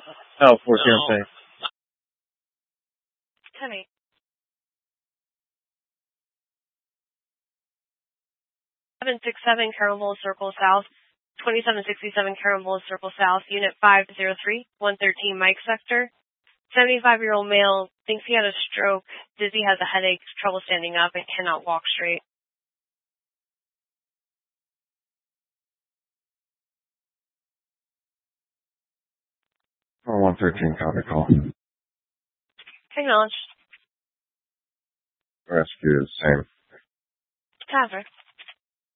Oh, 14, 10-8. 767 Caramel Circle South, 2767 Caramel Circle South, Unit 503, 113 Mike Sector. 75-year-old male thinks he had a stroke, dizzy, has a headache, trouble standing up, and cannot walk straight. Oh, 113, copy call. Acknowledged. Rescue is the same. Traffic.